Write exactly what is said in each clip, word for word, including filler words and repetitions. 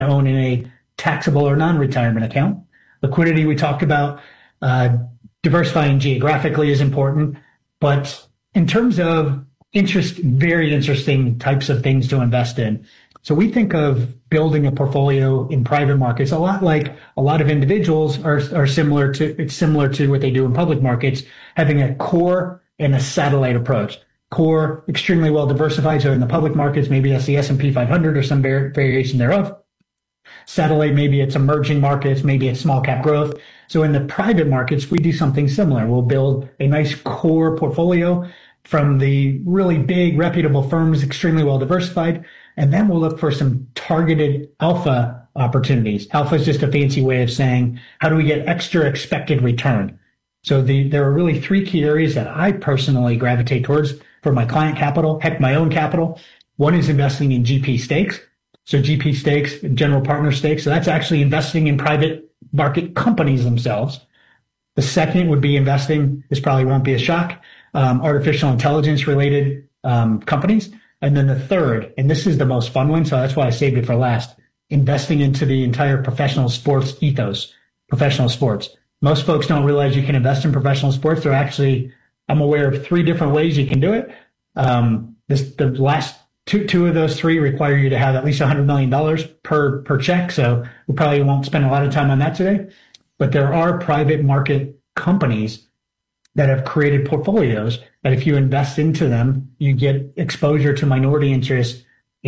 own in a taxable or non-retirement account. Liquidity, we talked about. Uh, diversifying geographically is important. But in terms of interest, very interesting types of things to invest in. So we think of building a portfolio in private markets a lot like a lot of individuals are, are similar to, it's similar to what they do in public markets, having a core and a satellite approach. Core, extremely well diversified. So in the public markets, maybe that's the S and P five hundred or some variation thereof. Satellite, maybe it's emerging markets, maybe it's small cap growth. So in the private markets, we do something similar. We'll build a nice core portfolio from the really big reputable firms, extremely well diversified. And then we'll look for some targeted alpha opportunities. Alpha is just a fancy way of saying, how do we get extra expected return? So the, there are really three key areas that I personally gravitate towards for my client capital, heck, my own capital. One is investing in G P stakes. So G P stakes, general partner stakes. So that's actually investing in private market companies themselves. The second would be investing, this probably won't be a shock, um, artificial intelligence related um, companies. And then the third, and this is the most fun one, so that's why I saved it for last, investing into the entire professional sports ethos, professional sports. Most folks don't realize you can invest in professional sports. There are actually, I'm aware of three different ways you can do it. Um, this, the last two, two of those three require you to have at least one hundred million dollars per, per check. So we probably won't spend a lot of time on that today. But there are private market companies that have created portfolios that if you invest into them, you get exposure to minority interest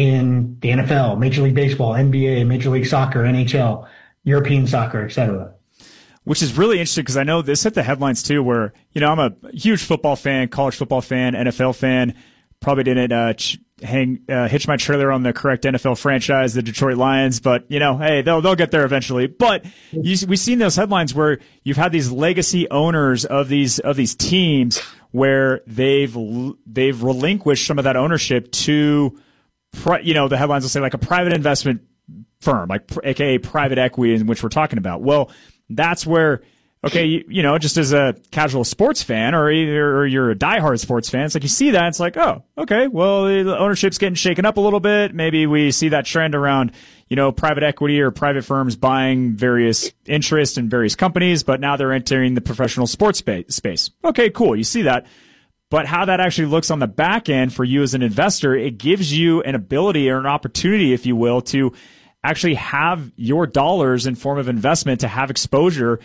in the N F L, Major League Baseball, N B A, Major League Soccer, N H L, European soccer, et cetera. Which is really interesting because I know this hit the headlines too where, you know, I'm a huge football fan, college football fan, N F L fan. Probably didn't uh, ch- hang uh, hitch my trailer on the correct N F L franchise, the Detroit Lions, but you know, hey, they'll they'll get there eventually. But you, we've seen those headlines where you've had these legacy owners of these of these teams where they've they've relinquished some of that ownership to, you know, the headlines will say like a private investment firm, like A K A private equity, in which we're talking about. Well, that's where. Okay, you, you know, just as a casual sports fan or, or you're a diehard sports fan, it's like you see that, it's like, oh, okay, well, the ownership's getting shaken up a little bit. Maybe we see that trend around, you know, private equity or private firms buying various interests in various companies, but now they're entering the professional sports space. Okay, cool, you see that. But how that actually looks on the back end for you as an investor, it gives you an ability or an opportunity, if you will, to actually have your dollars in form of investment to have exposure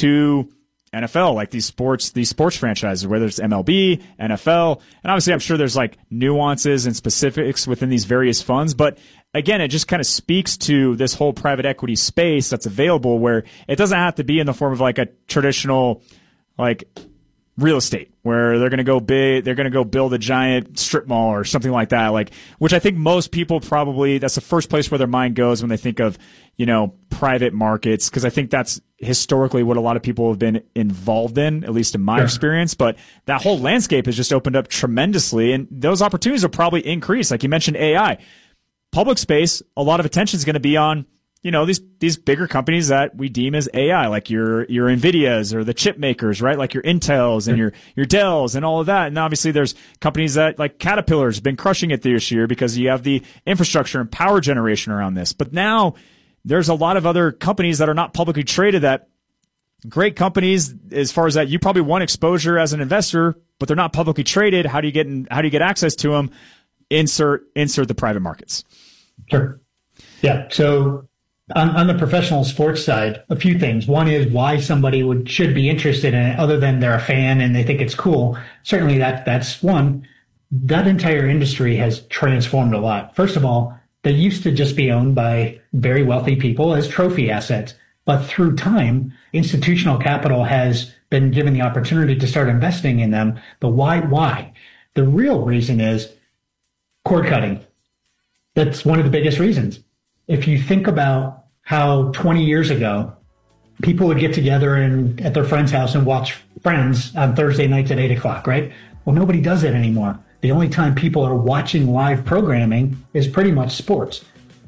to N F L, like these sports, these sports franchises, whether it's M L B, N F L, and obviously I'm sure there's like nuances and specifics within these various funds. But again, it just kind of speaks to this whole private equity space that's available where it doesn't have to be in the form of like a traditional, like real estate where they're going to go big, they're going to go build a giant strip mall or something like that. Like, which I think most people probably, that's the first place where their mind goes when they think of, you know, private markets. Cause I think that's historically what a lot of people have been involved in, at least in my sure. experience. But that whole landscape has just opened up tremendously. And those opportunities will probably increase. Like you mentioned A I, public space, a lot of attention is going to be on, you know, these, these bigger companies that we deem as A I, like your, your NVIDIAs or the chip makers, right? Like your Intels and your, your Dells and all of that. And obviously there's companies that like Caterpillar's been crushing it this year because you have the infrastructure and power generation around this. But now there's a lot of other companies that are not publicly traded that great companies as far as that you probably want exposure as an investor, but they're not publicly traded. How do you get in, how do you get access to them? Insert, insert the private markets. Sure. Yeah. So, On, on the professional sports side, a few things. One is why somebody would should be interested in it other than they're a fan and they think it's cool. Certainly that that's one. That entire industry has transformed a lot. First of all, they used to just be owned by very wealthy people as trophy assets. But through time, institutional capital has been given the opportunity to start investing in them. But why? Why? The real reason is cord cutting. That's one of the biggest reasons. If you think about how twenty years ago, people would get together and at their friend's house and watch Friends on Thursday nights at eight o'clock, right? Well, nobody does it anymore. The only time people are watching live programming is pretty much sports.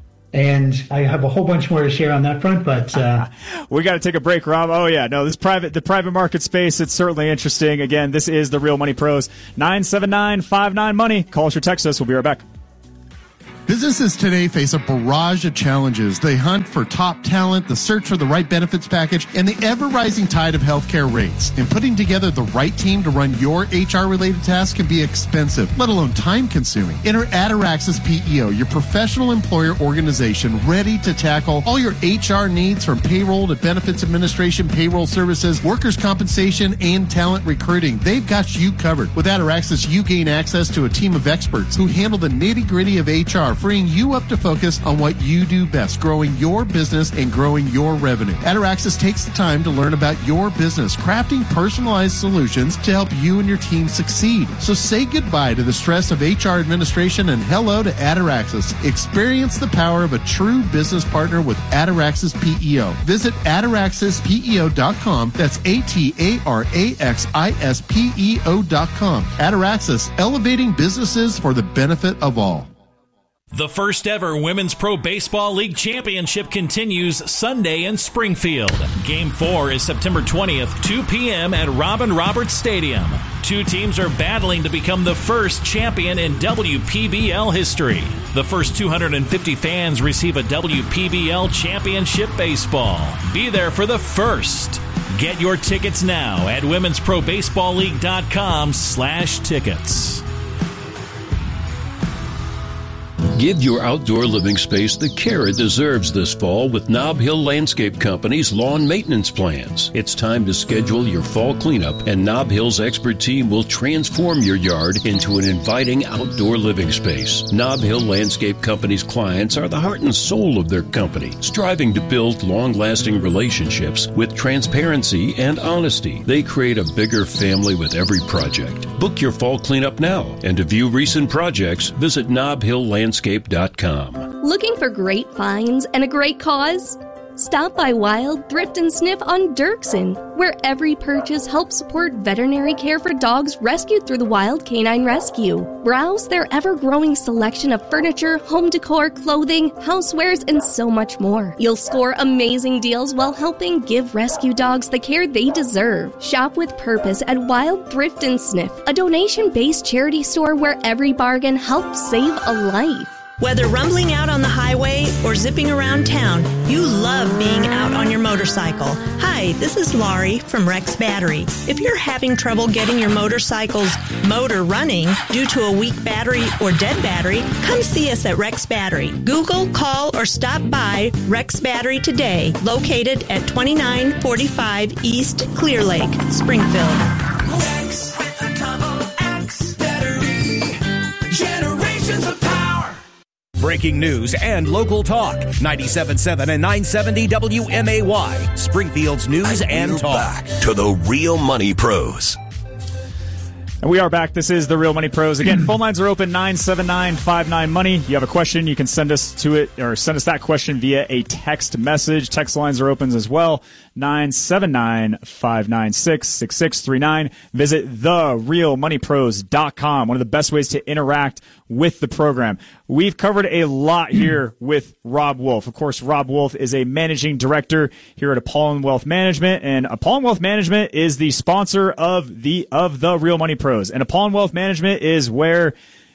And I have a whole bunch more to share on that front, but uh, we got to take a break, Rob. Oh yeah, no, this private, the private market space, it's certainly interesting. Again, this is the Real Money Pros. nine seven nine, five nine money. Call us or text us. We'll be right back. Businesses today face a barrage of challenges. They hunt for top talent, the search for the right benefits package, and the ever-rising tide of healthcare rates. And putting together the right team to run your H R-related tasks can be expensive, let alone time-consuming. Enter Ataraxis P E O, your professional employer organization ready to tackle all your H R needs from payroll to benefits administration, payroll services, workers' compensation, and talent recruiting. They've got you covered. With Ataraxis, you gain access to a team of experts who handle the nitty-gritty of H R, freeing you up to focus on what you do best, growing your business and growing your revenue. Ataraxis takes the time to learn about your business, crafting personalized solutions to help you and your team succeed. So say goodbye to the stress of H R administration and hello to Ataraxis. Experience the power of a true business partner with Ataraxis P E O. Visit ataraxis P E O dot com. That's A T A R A X I S P E O dot com. Ataraxis, elevating businesses for the benefit of all. The first ever Women's Pro Baseball League Championship continues Sunday in Springfield. Game four is September twentieth, two p.m. at Robin Roberts Stadium. Two teams are battling to become the first champion in W P B L history. The first two hundred fifty fans receive a W P B L Championship baseball. Be there for the first. Get your tickets now at women's pro baseball league dot com slash tickets. Give your outdoor living space the care it deserves this fall with Nob Hill Landscape Company's lawn maintenance plans. It's time to schedule your fall cleanup, and Nob Hill's expert team will transform your yard into an inviting outdoor living space. Nob Hill Landscape Company's clients are the heart and soul of their company, striving to build long-lasting relationships with transparency and honesty. They create a bigger family with every project. Book your fall cleanup now, and to view recent projects, visit nob hill landscape dot com. Looking for great finds and a great cause? Stop by Wild Thrift and Sniff on Dirksen, where every purchase helps support veterinary care for dogs rescued through the Wild Canine Rescue. Browse their ever-growing selection of furniture, home decor, clothing, housewares, and so much more. You'll score amazing deals while helping give rescue dogs the care they deserve. Shop with purpose at Wild Thrift and Sniff, a donation-based charity store where every bargain helps save a life. Whether rumbling out on the highway or zipping around town, you love being out on your motorcycle. Hi, this is Laurie from Rex Battery. If you're having trouble getting your motorcycle's motor running due to a weak battery or dead battery, come see us at Rex Battery. Google, call, or stop by Rex Battery today, located at twenty-nine forty-five East Clear Lake, Springfield. Rex with a double X battery. Generations of power. Breaking news and local talk. ninety-seven point seven and nine seventy W M A Y. Springfield's news and, and talk. Back to the Real Money Pros. And we are back. This is the Real Money Pros. Again, phone lines are open, nine seven nine, five nine, money. You have a question, you can send us to it, or send us that question via a text message. Text lines are open as well, nine seven nine, five nine six, six six three nine. Visit the real money pros dot com, one of the best ways to interact with the program. We've covered a lot here with Rob Wolf. Of course, Rob Wolf is a managing director here at Apollon Wealth Management, and Apollon Wealth Management is the sponsor of the of the Real Money Pros. And Apollon Wealth Management is where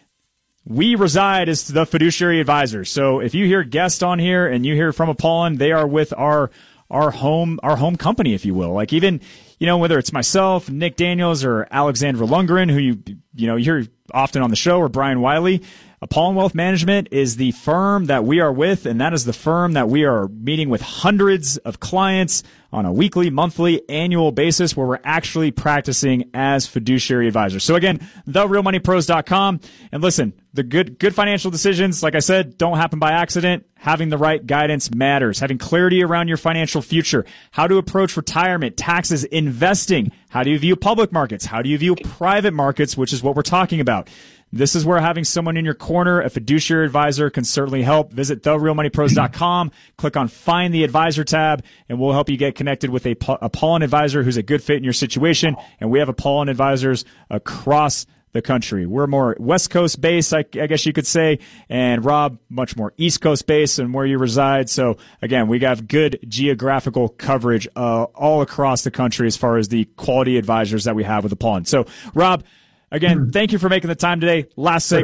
we reside as the fiduciary advisors. So if you hear guests on here and you hear from Apollon, they are with our our home our home company, if you will. Like even, you know, whether it's myself, Nick Daniels, or Alexandra Lundgren, who you you know you hear often on the show, or Brian Wiley, Apollon Wealth Management is the firm that we are with, and that is the firm that we are meeting with hundreds of clients on a weekly, monthly, annual basis, where we're actually practicing as fiduciary advisors. So again, the real money pros dot com. And listen, the good good financial decisions, like I said, don't happen by accident. Having the right guidance matters. Having clarity around your financial future, how to approach retirement, taxes, investing. How do you view public markets? How do you view private markets, which is what we're talking about. This is where having someone in your corner, a fiduciary advisor, can certainly help. Visit the real money pros dot com, click on Find the Advisor tab, and we'll help you get connected with a Apollon advisor who's a good fit in your situation. And we have Apollon advisors across the country. We're more West Coast based, I, I guess you could say, and Rob, much more East Coast based and where you reside. So again, we have good geographical coverage uh, all across the country as far as the quality advisors that we have with Apollon. So Rob, again, thank you for making the time today. Last segment,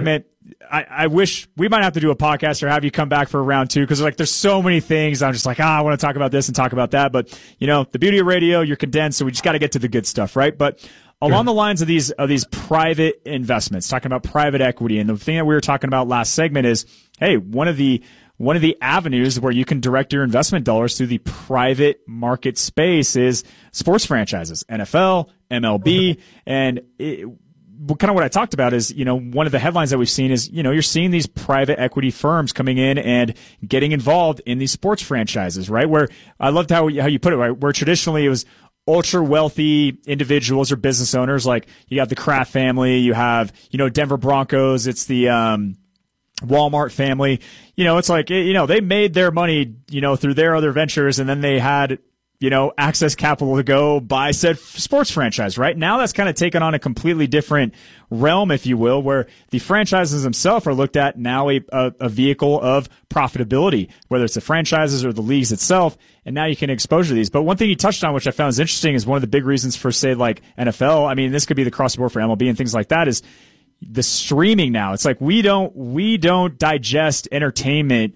I, I wish we might have to do a podcast or have you come back for a round two, because like there's so many things. I'm just like, ah, I want to talk about this and talk about that. But, you know, the beauty of radio, you're condensed, so we just got to get to the good stuff, right? But along the lines of these of these private investments, talking about private equity, and the thing that we were talking about last segment is, hey, one of the one of the avenues where you can direct your investment dollars through the private market space is sports franchises, N F L, M L B, and it, kind of what I talked about is, you know, one of the headlines that we've seen is, you know, you're seeing these private equity firms coming in and getting involved in these sports franchises, right? Where I loved how how you put it, right? Where traditionally it was ultra wealthy individuals or business owners, like you have the Kraft family, you have, you know, Denver Broncos, it's the um, Walmart family. You know, it's like, you know, they made their money, you know, through their other ventures, and then they had, you know, access capital to go buy said sports franchise, right? Now that's kind of taken on a completely different realm, if you will, where the franchises themselves are looked at now a, a, a vehicle of profitability, whether it's the franchises or the leagues itself, and now you can exposure to these. But one thing you touched on, which I found is interesting, is one of the big reasons for, say, like N F L, I mean, this could be the cross board for M L B and things like that, is the streaming now. It's like we don't we don't digest entertainment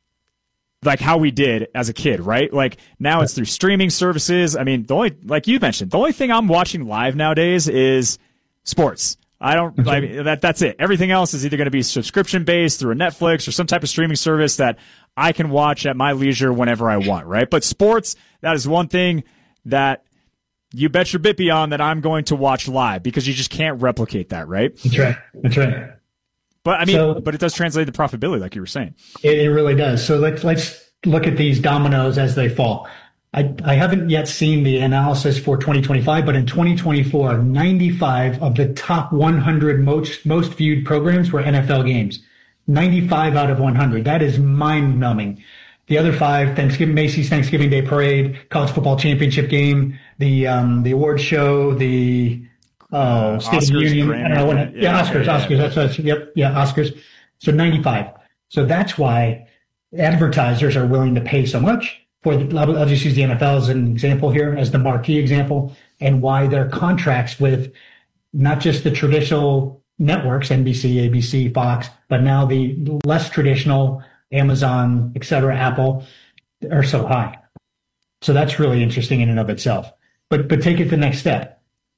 like how we did as a kid, right? Like now it's through streaming services. I mean, the only, like you mentioned, the only thing I'm watching live nowadays is sports. I don't, like that, that's it. Everything else is either going to be subscription based through a Netflix or some type of streaming service that I can watch at my leisure whenever I want, right? But sports, that is one thing that you bet your bippy on that I'm going to watch live, because you just can't replicate that, right? That's right. That's right. But I mean, so, but it does translate to profitability, like you were saying. It, it really does. So let's let's look at these dominoes as they fall. I, I haven't yet seen the analysis for twenty twenty-five, but in twenty twenty-four, ninety-five of the top one hundred most most viewed programs were N F L games. ninety-five out of one hundred. That is mind numbing. The other five: Thanksgiving, Macy's Thanksgiving Day Parade, College Football Championship Game, the um, the award show, the Uh, State Oscars, of the Union. I don't know what, yeah, yeah, Oscars, yeah, Oscars. Yeah. That's what. Yep, yeah, Oscars. So ninety-five. So that's why advertisers are willing to pay so much for the. I'll just use the N F L as an example here, as the marquee example, and why their contracts with not just the traditional networks, N B C, A B C, Fox, but now the less traditional Amazon, et cetera, Apple, are so high. So that's really interesting in and of itself. But but take it the next step.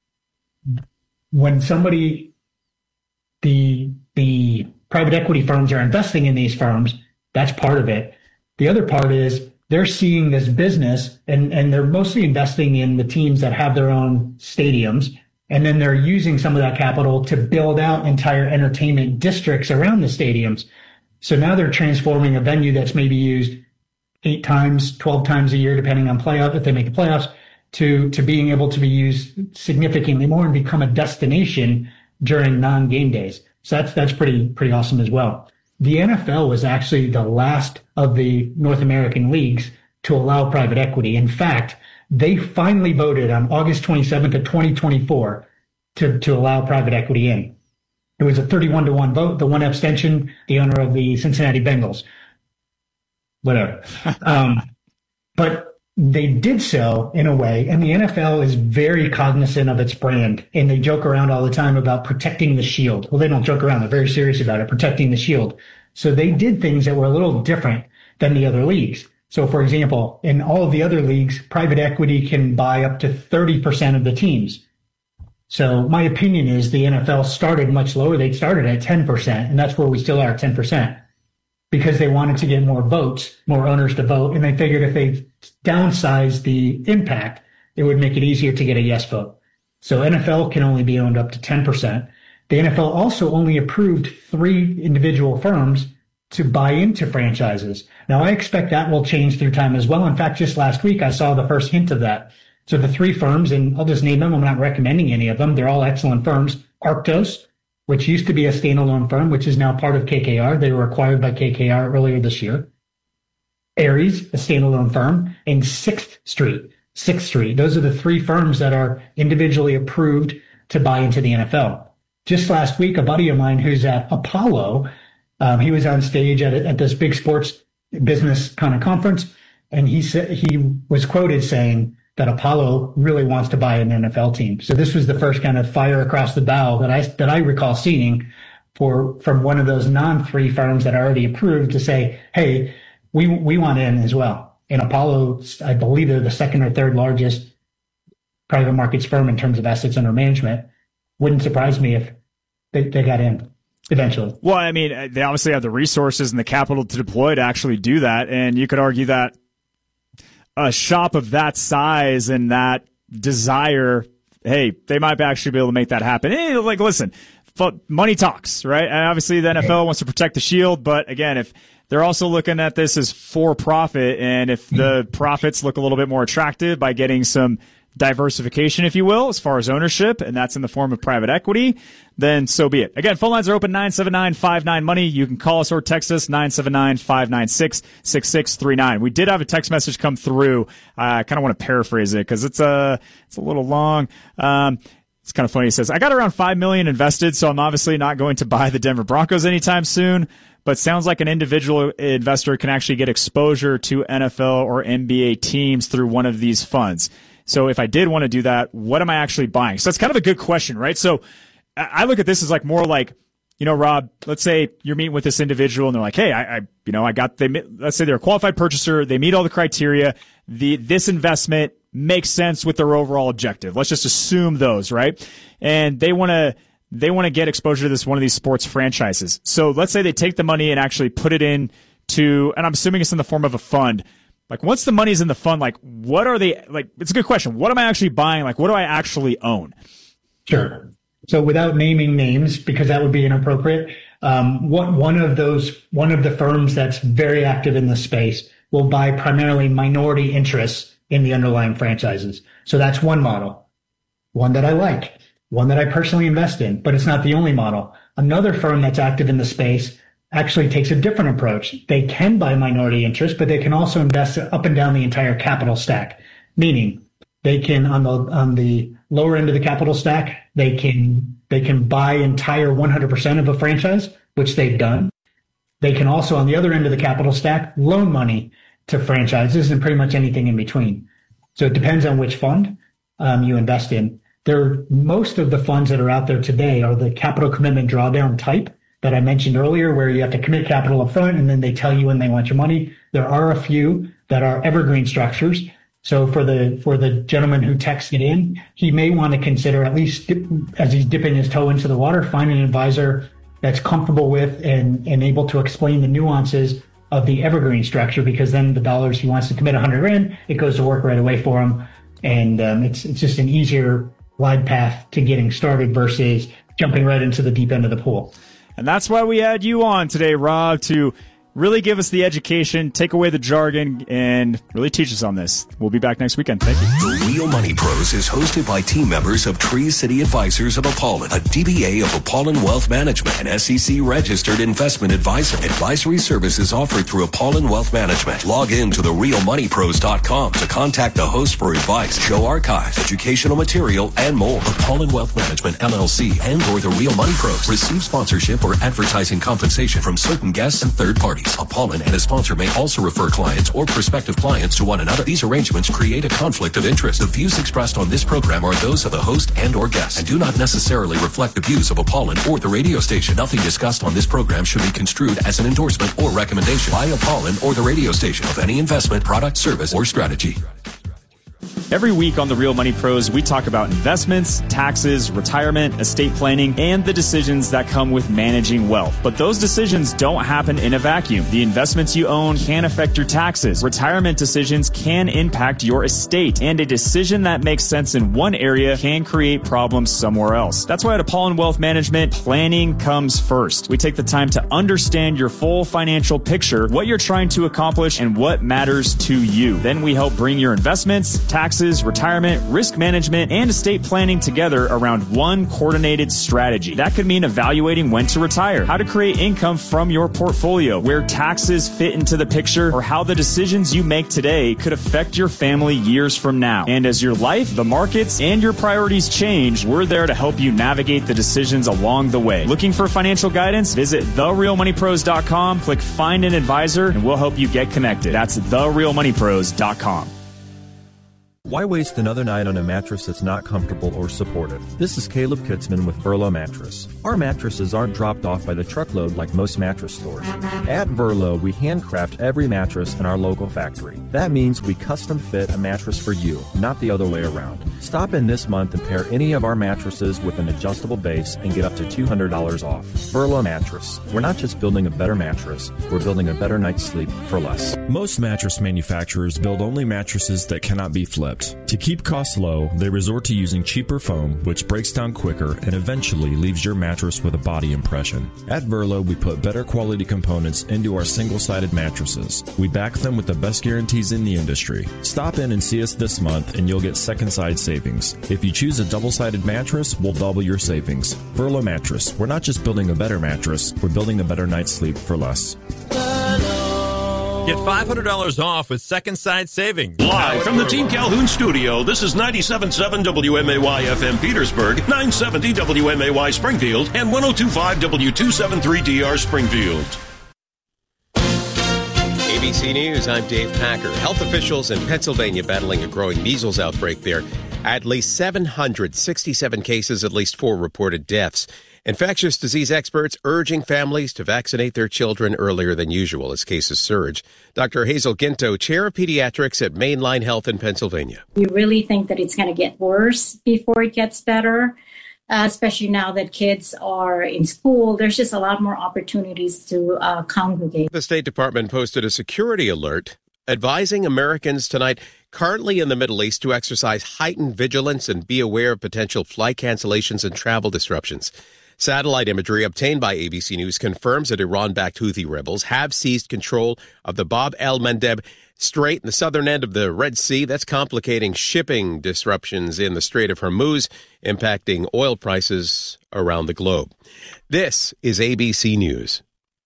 When somebody, the the private equity firms are investing in these firms, that's part of it. The other part is they're seeing this business, and, and they're mostly investing in the teams that have their own stadiums, and then they're using some of that capital to build out entire entertainment districts around the stadiums. So now they're transforming a venue that's maybe used eight times, twelve times a year, depending on playoff, if they make the playoffs, to to being able to be used significantly more and become a destination during non-game days. So that's that's pretty pretty awesome as well. The N F L was actually the last of the North American leagues to allow private equity. In fact, they finally voted on August twenty-seventh of twenty twenty-four to, to allow private equity in. It was a thirty-one to one vote. The one abstention, the owner of the Cincinnati Bengals. Whatever. Um, but they did so in a way, and the N F L is very cognizant of its brand, and they joke around all the time about protecting the shield. Well, they don't joke around. They're very serious about it, protecting the shield. So they did things that were a little different than the other leagues. So, for example, in all of the other leagues, private equity can buy up to thirty percent of the teams. So my opinion is the N F L started much lower. They started at ten percent, and that's where we still are, ten percent, because they wanted to get more votes, more owners to vote, and they figured if they downsize the impact, it would make it easier to get a yes vote. So N F L can only be owned up to ten percent. The N F L also only approved three individual firms to buy into franchises. Now, I expect that will change through time as well. In fact, just last week, I saw the first hint of that. So the three firms, and I'll just name them. I'm not recommending any of them. They're all excellent firms. Arctos, which used to be a standalone firm, which is now part of K K R. They were acquired by K K R earlier this year. Ares, a standalone firm, and Sixth Street. Sixth Street. Those are the three firms that are individually approved to buy into the N F L. Just last week, a buddy of mine who's at Apollo, um, he was on stage at, at this big sports business kind of conference, and he said he was quoted saying that Apollo really wants to buy an N F L team. So this was the first kind of fire across the bow that I that I recall seeing for from one of those non three firms that are already approved to say, hey, we we want in as well. And Apollo, I believe they're the second or third largest private markets firm in terms of assets under management. Wouldn't surprise me if they, they got in eventually. Well, I mean, they obviously have the resources and the capital to deploy to actually do that. And you could argue that a shop of that size and that desire, hey, they might actually be able to make that happen. Hey, like, listen, money talks, right? And obviously, the N F L wants to protect the shield, but again, if they're also looking at this as for profit, and if the profits look a little bit more attractive by getting some diversification, if you will, as far as ownership, and that's in the form of private equity, then so be it. Again, phone lines are open, nine seven nine, five nine, money. You can call us or text us, nine seven nine, five nine six, six six three nine. We did have a text message come through. Uh, I kind of want to paraphrase it because it's a, it's a little long. Um, It's kind of funny. He says, I got around five million dollars invested, so I'm obviously not going to buy the Denver Broncos anytime soon, but sounds like an individual investor can actually get exposure to N F L or N B A teams through one of these funds. So if I did want to do that, what am I actually buying? So that's kind of a good question, right? So I look at this as like more like, you know, Rob, let's say you're meeting with this individual and they're like, hey, I, I you know, I got, they, let's say they're a qualified purchaser. They meet all the criteria. The, this investment makes sense with their overall objective. Let's just assume those, right? And they want to, they want to get exposure to this, one of these sports franchises. So let's say they take the money and actually put it in to, and I'm assuming it's in the form of a fund. Like, once the money's in the fund, like, what are they, like, it's a good question. What am I actually buying? Like, what do I actually own? Sure. So without naming names, because that would be inappropriate, um, what, one of those, one of the firms that's very active in this space will buy primarily minority interests in the underlying franchises. So that's one model, one that I like, one that I personally invest in, but it's not the only model. Another firm that's active in the space actually takes a different approach. They can buy minority interest, but they can also invest up and down the entire capital stack, meaning they can, on the on the lower end of the capital stack, they can they can buy entire one hundred percent of a franchise, which they've done. They can also, on the other end of the capital stack, loan money to franchises and pretty much anything in between. So it depends on which fund um, you invest in. There, most of the funds that are out there today are the capital commitment drawdown type that I mentioned earlier, where you have to commit capital up front and then they tell you when they want your money. There are a few that are evergreen structures. So for the for the gentleman who texted in, he may want to consider, at least dip, as he's dipping his toe into the water, find an advisor that's comfortable with and, and able to explain the nuances of the evergreen structure, because then the dollars he wants to commit one hundred grand, it goes to work right away for him. And um, it's it's just an easier glide path to getting started versus jumping right into the deep end of the pool. And that's why we had you on today, Rob, to really give us the education, take away the jargon, and really teach us on this. We'll be back next weekend. Thank you. The Real Money Pros is hosted by team members of Tree City Advisors of Apollon, a D B A of Apollon Wealth Management, an S E C-registered investment advisor. Advisory services offered through Apollon Wealth Management. Log in to the real money pros dot com to contact the host for advice, show archives, educational material, and more. Apollon Wealth Management, L L C, and or the Real Money Pros receive sponsorship or advertising compensation from certain guests and third parties. Apollon and a sponsor may also refer clients or prospective clients to one another. These arrangements create a conflict of interest. The views expressed on this program are those of the host and or guest and do not necessarily reflect the views of Apollon or the radio station. Nothing discussed on this program should be construed as an endorsement or recommendation by Apollon or the radio station of any investment, product, service, or strategy. Every week on The Real Money Pros, we talk about investments, taxes, retirement, estate planning, and the decisions that come with managing wealth. But those decisions don't happen in a vacuum. The investments you own can affect your taxes. Retirement decisions can impact your estate. And a decision that makes sense in one area can create problems somewhere else. That's why at Apollon Wealth Management, planning comes first. We take the time to understand your full financial picture, what you're trying to accomplish, and what matters to you. Then we help bring your investments, taxes, retirement, risk management, and estate planning together around one coordinated strategy. That could mean evaluating when to retire, how to create income from your portfolio, where taxes fit into the picture, or how the decisions you make today could affect your family years from now. And as your life, the markets, and your priorities change, we're there to help you navigate the decisions along the way. Looking for financial guidance? Visit the real money pros dot com, click Find an Advisor, and we'll help you get connected. That's the real money pros dot com. Why waste another night on a mattress that's not comfortable or supportive? This is Caleb Kitzman with Verlo Mattress. Our mattresses aren't dropped off by the truckload like most mattress stores. At Verlo, we handcraft every mattress in our local factory. That means we custom fit a mattress for you, not the other way around. Stop in this month and pair any of our mattresses with an adjustable base and get up to two hundred dollars off. Verlo Mattress. We're not just building a better mattress, we're building a better night's sleep for less. Most mattress manufacturers build only mattresses that cannot be flipped. To keep costs low, they resort to using cheaper foam, which breaks down quicker and eventually leaves your mattress with a body impression. At Verlo, we put better quality components into our single-sided mattresses. We back them with the best guarantees in the industry. Stop in and see us this month and you'll get second-side savings. If you choose a double-sided mattress, we'll double your savings. Verlo Mattress. We're not just building a better mattress, we're building a better night's sleep for less. Get five hundred dollars off with Second Side Savings. Live from the Team Calhoun studio, this is ninety-seven point seven W M A Y F M Petersburg, nine seventy W M A Y Springfield, and one oh two point five W two seventy-three D R Springfield. A B C News, I'm Dave Packer. Health officials in Pennsylvania battling a growing measles outbreak there. At least seven hundred sixty-seven cases, at least four reported deaths. Infectious disease experts urging families to vaccinate their children earlier than usual as cases surge. Doctor Hazel Ginto, chair of pediatrics at Mainline Health in Pennsylvania. We really think that it's going to get worse before it gets better, uh, especially now that kids are in school. There's just a lot more opportunities to uh, congregate. The State Department posted a security alert advising Americans tonight currently in the Middle East to exercise heightened vigilance and be aware of potential flight cancellations and travel disruptions. Satellite imagery obtained by A B C News confirms that Iran-backed Houthi rebels have seized control of the Bab el-Mandeb Strait in the southern end of the Red Sea. That's complicating shipping disruptions in the Strait of Hormuz, impacting oil prices around the globe. This is A B C News.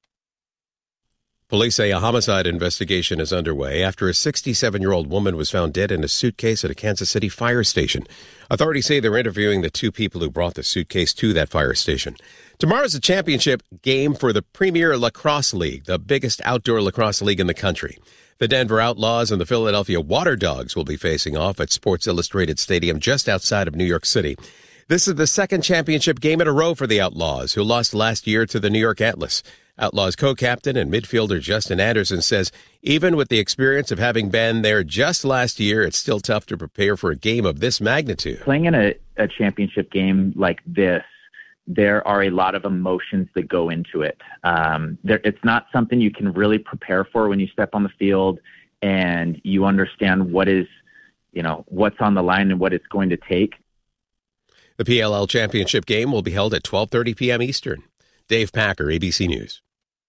Police say a homicide investigation is underway after a sixty-seven-year-old woman was found dead in a suitcase at a Kansas City fire station. Authorities say they're interviewing the two people who brought the suitcase to that fire station. Tomorrow's a championship game for the Premier Lacrosse League, the biggest outdoor lacrosse league in the country. The Denver Outlaws and the Philadelphia Water Dogs will be facing off at Sports Illustrated Stadium just outside of New York City. This is the second championship game in a row for the Outlaws, who lost last year to the New York Atlas. Outlaws co-captain and midfielder Justin Anderson says even with the experience of having been there just last year, it's still tough to prepare for a game of this magnitude. Playing in a, a championship game like this, there are a lot of emotions that go into it. Um, there, it's not something you can really prepare for when you step on the field and you understand what is, you know, what's on the line and what it's going to take. The P L L championship game will be held at twelve thirty p.m. Eastern. Dave Packer, A B C News.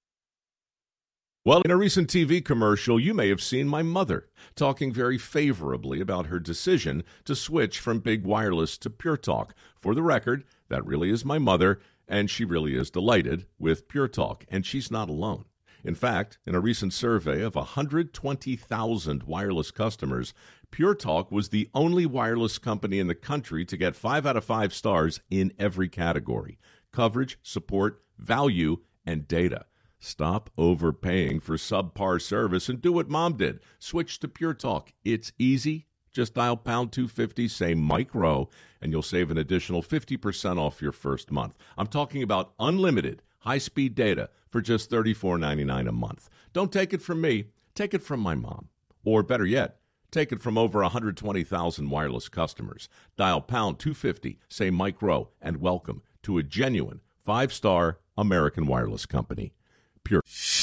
Well, in a recent T V commercial, you may have seen my mother talking very favorably about her decision to switch from Big Wireless to Pure Talk. For the record, that really is my mother, and she really is delighted with Pure Talk, and she's not alone. In fact, in a recent survey of one hundred twenty thousand wireless customers, Pure Talk was the only wireless company in the country to get five out of five stars in every category: coverage, support, value, and data. Stop overpaying for subpar service and do what Mom did. Switch to Pure Talk. It's easy. Just dial pound two fifty, say Mike Rowe, and you'll save an additional fifty percent off your first month. I'm talking about unlimited high-speed data for just thirty-four ninety-nine a month. Don't take it from me. Take it from my mom. Or better yet, take it from over one hundred twenty thousand wireless customers. Dial pound two fifty, say Mike Rowe, and welcome to a genuine five-star American wireless company. Pure.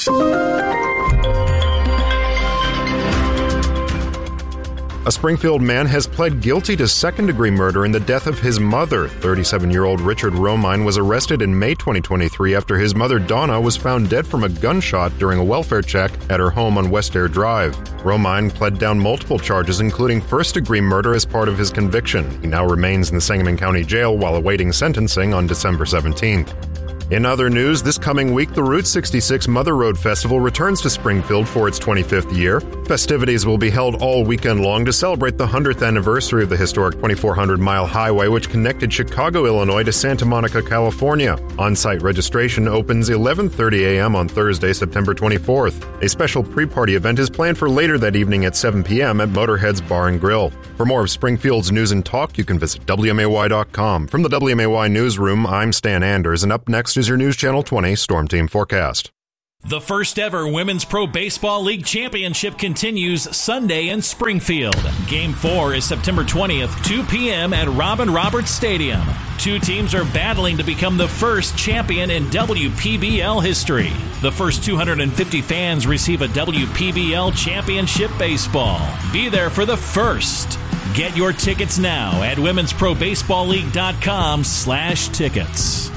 A Springfield man has pled guilty to second-degree murder in the death of his mother. thirty-seven-year-old Richard Romine was arrested in May twenty twenty-three after his mother, Donna, was found dead from a gunshot during a welfare check at her home on West Air Drive. Romine pled down multiple charges, including first-degree murder as part of his conviction. He now remains in the Sangamon County Jail while awaiting sentencing on December seventeenth. In other news, this coming week, the Route sixty-six Mother Road Festival returns to Springfield for its twenty-fifth year. Festivities will be held all weekend long to celebrate the one hundredth anniversary of the historic twenty-four hundred mile highway which connected Chicago, Illinois to Santa Monica, California. On-site registration opens eleven thirty a.m. on Thursday, September twenty-fourth. A special pre-party event is planned for later that evening at seven p.m. at Motorhead's Bar and Grill. For more of Springfield's news and talk, you can visit W M A Y dot com. From the W M A Y Newsroom, I'm Stan Anders, and up next is your News Channel twenty Storm Team forecast. The first ever Women's Pro Baseball League Championship continues Sunday in Springfield. Game four is September twentieth, two p.m. at Robin Roberts Stadium. Two teams are battling to become the first champion in W P B L history. The first two hundred fifty fans receive a W P B L Championship baseball. Be there for the first. Get your tickets now at women's pro baseball league dot com slash tickets.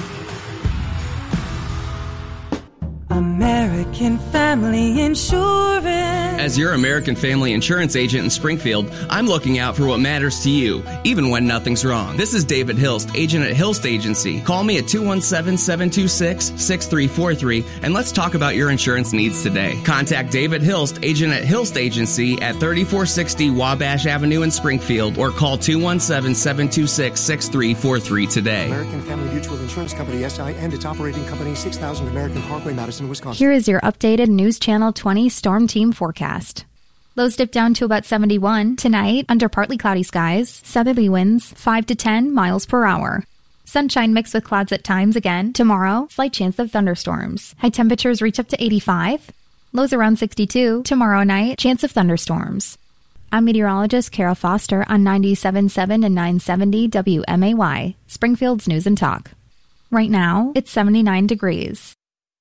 American Family Insurance. As your American Family Insurance agent in Springfield, I'm looking out for what matters to you, even when nothing's wrong. This is David Hilst, agent at Hilst Agency. Call me at two one seven, seven two six, six three four three, and let's talk about your insurance needs today. Contact David Hilst, agent at Hilst Agency at thirty-four sixty Wabash Avenue in Springfield, or call two one seven, seven two six, six three four three today. American Family Mutual Insurance Company, S I, and its operating company, six thousand American Parkway, Madison, Wisconsin. Here is your updated News Channel twenty Storm Team forecast. Lows dip down to about seventy-one. Tonight, under partly cloudy skies, southerly winds five to ten miles per hour. Sunshine mixed with clouds at times again. Tomorrow, slight chance of thunderstorms. High temperatures reach up to eighty-five. Lows around sixty-two. Tomorrow night, chance of thunderstorms. I'm meteorologist Kara Foster on ninety-seven point seven and nine seventy W M A Y, Springfield's News and Talk. Right now, it's seventy-nine degrees.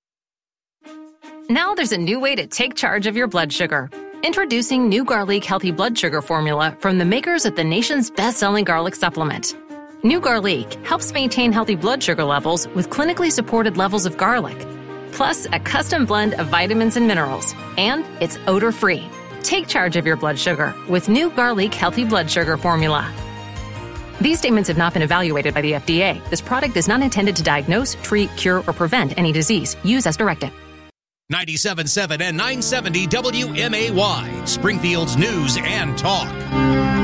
Now there's a new way to take charge of your blood sugar. Introducing new Garlic Healthy Blood Sugar Formula from the makers of the nation's best-selling garlic supplement. New Garlic helps maintain healthy blood sugar levels with clinically supported levels of garlic, plus a custom blend of vitamins and minerals, and it's odor-free. Take charge of your blood sugar with new Garlic Healthy Blood Sugar Formula. These statements have not been evaluated by the F D A. This product is not intended to diagnose, treat, cure, or prevent any disease. Use as directed. ninety-seven point seven and nine seventy W M A Y, Springfield's News and Talk.